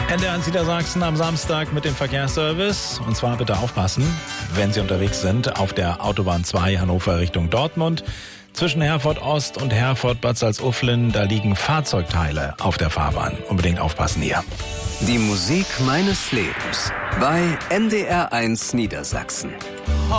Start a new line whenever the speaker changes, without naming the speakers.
NDR Niedersachsen am Samstag mit dem Verkehrsservice. Und zwar bitte aufpassen, wenn Sie unterwegs sind auf der Autobahn 2 Hannover Richtung Dortmund. Zwischen Herford Ost und Herford Bad Salzuflen, da liegen Fahrzeugteile auf der Fahrbahn. Unbedingt aufpassen hier.
Die Musik meines Lebens bei NDR 1 Niedersachsen.